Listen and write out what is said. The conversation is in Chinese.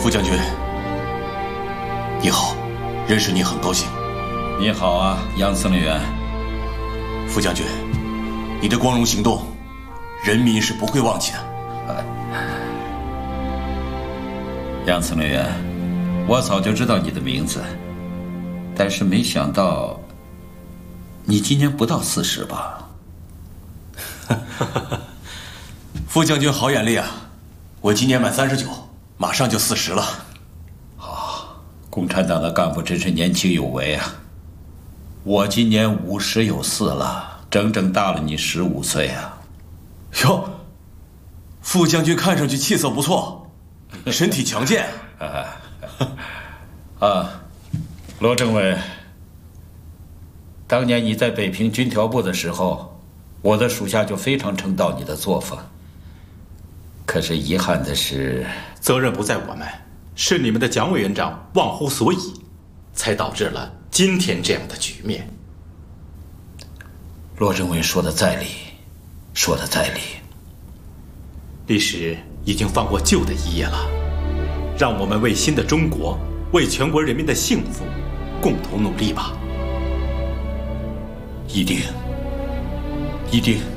副将军，你好，认识你很高兴。 你好啊，杨司令员。 副将军，你的光荣行动，人民是不会忘记的。 杨司令员，我早就知道你的名字，但是没想到你今年不到40吧？ 副将军好眼力啊！我今年满39，马上就40了。 共产党的干部真是年轻有为啊！我今年50有4了，整整大了你15岁啊！ 哟，副将军看上去气色不错，身体强健。 罗政委，当年你在北平军调部的时候，我的属下就非常称道你的作风。可是遗憾的是， 责任不在我们，是你们的蒋委员长忘乎所以，才导致了今天这样的局面。 罗政委说的在理，说的在理。 历史已经翻过旧的一页了，让我们为新的中国，为全国人民的幸福，共同努力吧。 一定，一定。